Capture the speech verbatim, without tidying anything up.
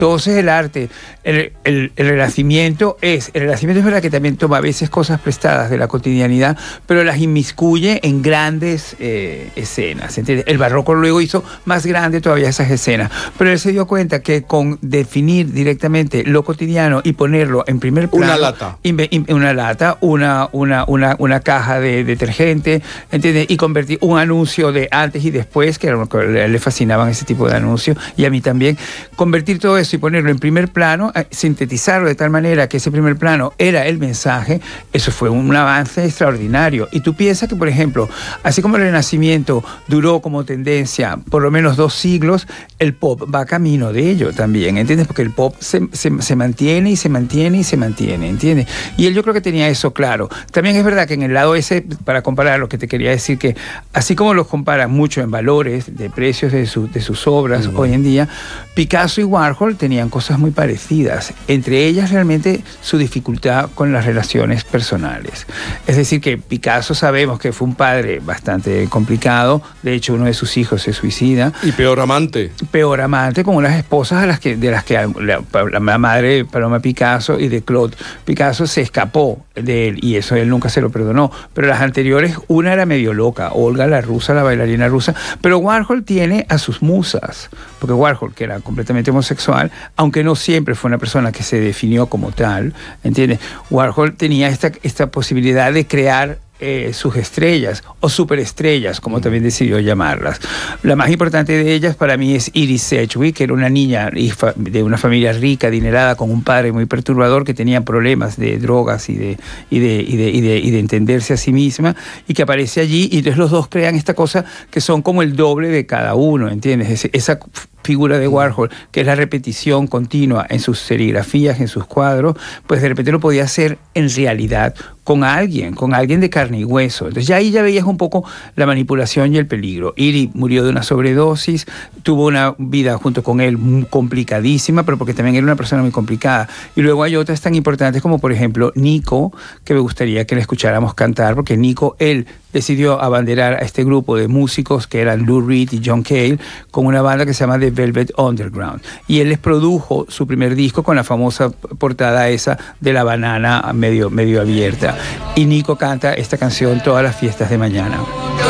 Entonces el arte, el, el, el renacimiento es, el renacimiento es verdad que también toma a veces cosas prestadas de la cotidianidad, pero las inmiscuye en grandes eh, escenas, ¿entiendes? El barroco luego hizo más grande todavía esas escenas, pero él se dio cuenta que con definir directamente lo cotidiano y ponerlo en primer plano, una lata, inve, in, una lata, una, una, una, una caja de detergente, ¿entiendes? Y convertir un anuncio de antes y después, que era lo que le fascinaban ese tipo de anuncios, y a mí también, convertir todo eso y ponerlo en primer plano, sintetizarlo de tal manera que ese primer plano era el mensaje. Eso fue un avance extraordinario. Y tú piensas que, por ejemplo, así como el Renacimiento duró como tendencia por lo menos dos siglos, el pop va camino de ello también, ¿entiendes? Porque el pop se, se, se mantiene y se mantiene y se mantiene, ¿entiendes? Y él yo creo que tenía eso claro. También es verdad que en el lado ese, para comparar, lo que te quería decir, que así como los comparan mucho en valores de precios de, su, de sus obras uh-huh. hoy en día, Picasso y Warhol tenían cosas muy parecidas, entre ellas realmente su dificultad con las relaciones personales. Es decir, que Picasso sabemos que fue un padre bastante complicado, de hecho uno de sus hijos se suicida. Y peor amante. Peor amante, con unas esposas a las que, de las que la, la madre de Paloma Picasso y de Claude Picasso se escapó de él, y eso él nunca se lo perdonó. Pero las anteriores, una era medio loca, Olga la rusa, la bailarina rusa, pero Warhol tiene a sus musas, porque Warhol, que era completamente homosexual, aunque no siempre fue una persona que se definió como tal, ¿entiendes? Warhol tenía esta, esta posibilidad de crear Eh, sus estrellas o superestrellas, como también decidió llamarlas. La más importante de ellas para mí es Iris Sedgwick, que era una niña de una familia rica, adinerada, con un padre muy perturbador que tenía problemas de drogas y de, y de, y de, y de, y de entenderse a sí misma, y que aparece allí, y entonces los dos crean esta cosa que son como el doble de cada uno, ¿entiendes? Esa figura de Warhol, que es la repetición continua en sus serigrafías, en sus cuadros, pues de repente lo podía hacer en realidad con alguien, con alguien de carne y hueso. Entonces ya ahí ya veías un poco la manipulación y el peligro. Iris murió de una sobredosis, tuvo una vida junto con él complicadísima, pero porque también era una persona muy complicada. Y luego hay otras tan importantes como, por ejemplo, Nico, que me gustaría que le escucháramos cantar, porque Nico, él decidió abanderar a este grupo de músicos que eran Lou Reed y John Cale con una banda que se llama The Velvet Underground. Y él les produjo su primer disco con la famosa portada esa de la banana medio, medio abierta. Y Nico canta esta canción todas las fiestas de mañana.